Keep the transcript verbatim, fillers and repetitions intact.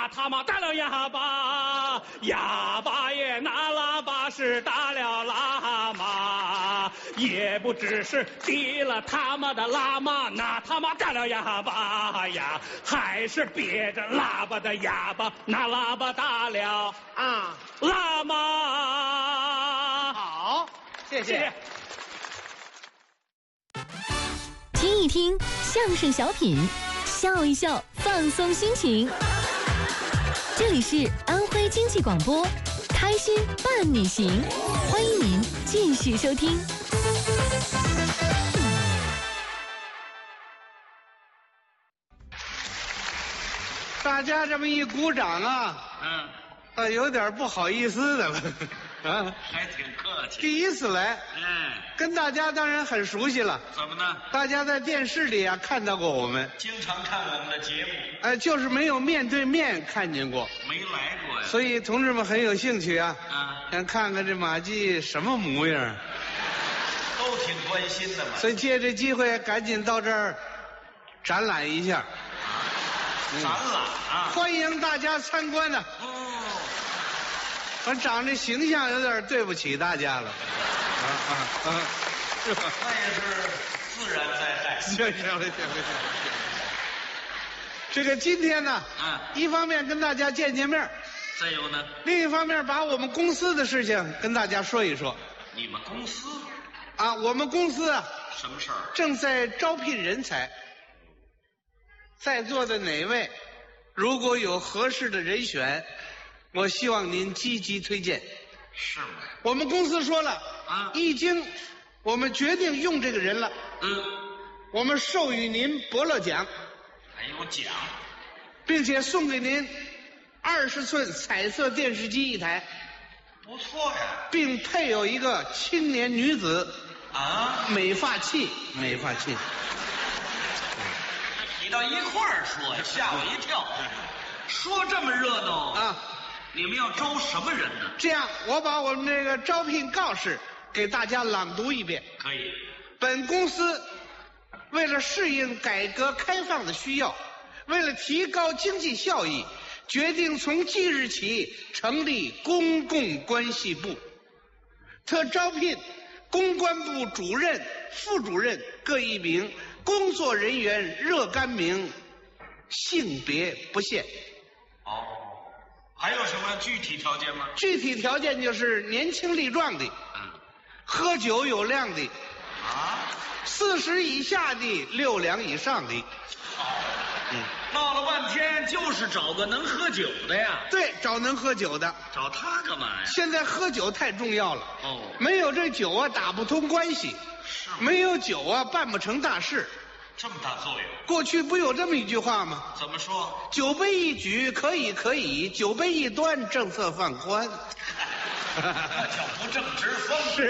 他妈打了哑巴，哑巴也拿喇叭是打了喇嘛，也不只是提了他妈的喇嘛，那他妈打了哑巴呀，还是别着喇叭的哑巴拿喇叭打了啊喇嘛。 好，谢谢。 谢谢。 听一听相声小品，笑一笑，放松心情。这里是安徽经济广播，开心伴你行，欢迎您继续收听。 大家这么一鼓掌啊， 嗯， 呃，有点不好意思的了，啊， 还挺客气。 第一次来， 嗯， 跟大家当然很熟悉了。 怎么呢？ 大家在电视里啊看到过我们， 经常看我们的节目， 呃，就是没有面对面看见过， 没来过呀。 所以同志们很有兴趣啊， 啊， 想看看这马季什么模样， 都挺关心的嘛。 所以借这机会赶紧到这儿展览一下， 展览啊， 欢迎大家参观呢。 哦， 我长这形象有点对不起大家了，啊啊啊，是吧？ 那也是自然灾害。 行行了，行了，行了。这个今天呢， 啊， 一方面跟大家见见面， 再有呢， 另一方面把我们公司的事情跟大家说一说。 你们公司啊，我们公司啊什么事儿？ 正在招聘人才，在座的哪位如果有合适的人选，我希望您积极推荐。 是吗？ 我们公司说了啊一经我们决定用这个人了， 嗯， 我们授予您伯乐奖， 还有奖， 并且送给您二十寸彩色电视机一台， 不错呀。 并配有一个青年女子啊， 美发器。美发器， 你到一块儿说呀，吓我一跳。说这么热闹啊！ 你们要招什么人呢？ 这样，我把我们这个招聘告示给大家朗读一遍。 可以。 本公司为了适应改革开放的需要，为了提高经济效益，决定从即日起成立公共关系部，特招聘公关部主任、副主任各一名，工作人员若干名，性别不限。 哦，还有什么具体条件吗？ 具体条件就是年轻力壮的， 嗯， 喝酒有量的， 啊， 四十以下的，六两以上的。 好， 嗯， 闹了半天就是找个能喝酒的呀。 对，找能喝酒的。 找他干嘛呀？ 现在喝酒太重要了， 哦， 没有这酒啊，打不通关系； 是吗？ 没有酒啊，办不成大事。 这么大作用？ 过去不有这么一句话吗？ 怎么说？ 酒杯一举，可以可以；酒杯一端，政策放宽。 那叫不正直风。 是。